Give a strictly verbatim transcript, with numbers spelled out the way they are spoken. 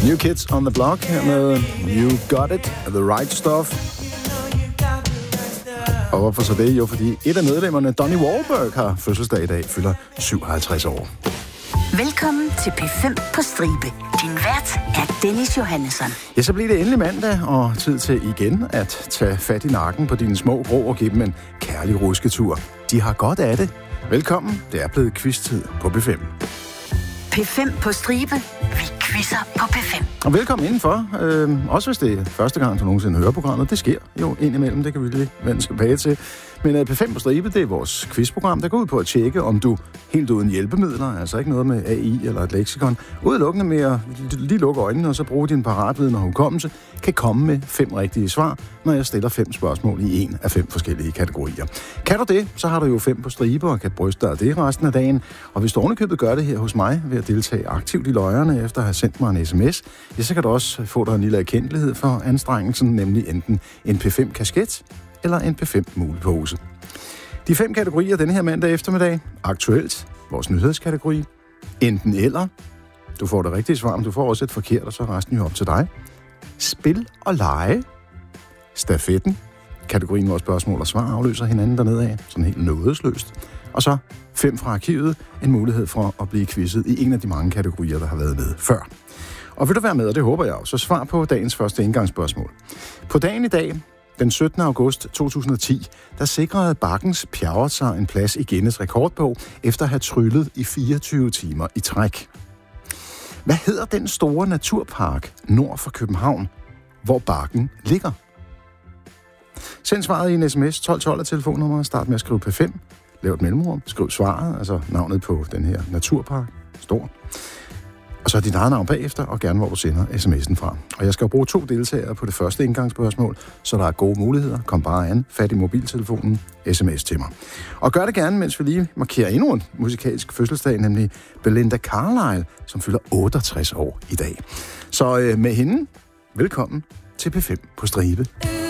New Kids on the Block her med You Got It, The Right Stuff. Og hvorfor så det? Jo, fordi et af medlemmerne, Donnie Wahlberg, har fødselsdag i dag, fylder syvoghalvtreds år. Velkommen til P fem på stribe. Din vært er Dennis Johannesson. Ja, så bliver det endelig mandag, og tid til igen at tage fat i nakken på dine små grå og give dem en kærlig rusketur. De har godt af det. Velkommen, det er blevet quiz-tid på P fem. P fem på stribe. Vi quizzer på P fem. Og velkommen indenfor. Øh, også hvis det er første gang, du nogensinde hører programmet. Det sker jo indimellem, det kan vi lige vende tilbage til. Men uh, P fem på stribe, det er vores quizprogram, der går ud på at tjekke, om du helt uden hjælpemidler, altså ikke noget med A I eller et leksikon, udelukkende med at lige lukke øjnene og så bruge din paratviden og hukommelse, kan komme med fem rigtige svar, når jeg stiller fem spørgsmål i en af fem forskellige kategorier. Kan du det, så har du jo fem på stribe og kan bryste dig af det resten af dagen. Og hvis du ovenikøbet gør det her hos mig ved at deltage aktivt i løjerne efter at have sendt mig en sms, ja, så kan du også få dig en lille erkendelighed for anstrengelsen, nemlig enten en P fem kasket eller en P fem mulepose. De fem kategorier denne her mandag eftermiddag. Aktuelt, vores nyhedskategori. Enten eller. Du får det rigtige svar, men du får også et forkert, og så er resten jo op til dig. Spil og lege. Stafetten. Kategorien, hvor spørgsmål og svar afløser hinanden dernede af. Sådan helt nådesløst. Og så fem fra arkivet. En mulighed for at blive quizzet i en af de mange kategorier, der har været med før. Og vil du være med, og det håber jeg også, så svar på dagens første indgangsspørgsmål. På dagen i dag, den syttende august to tusind og ti, der sikrede Bakkens Pjerrot sig en plads i Guinness rekordbog, efter at have tryllet i fireogtyve timer i træk. Hvad hedder den store naturpark nord for København, hvor Bakken ligger? Send svaret i en sms, tolv tolv af telefonnummeret, start med at skrive P fem, lav et mellemrum, skriv svaret, altså navnet på den her naturpark, stor. Og så dit eget navn bagefter, og gerne hvor du sender sms'en fra. Og jeg skal jo bruge to deltagere på det første indgangsspørgsmål, så der er gode muligheder. Kom bare an, fat i mobiltelefonen, sms til mig. Og gør det gerne, mens vi lige markerer endnu en musikalsk fødselsdag, nemlig Belinda Carlisle, som fylder otteogtres år i dag. Så øh, med hende, velkommen til P fem på stribe.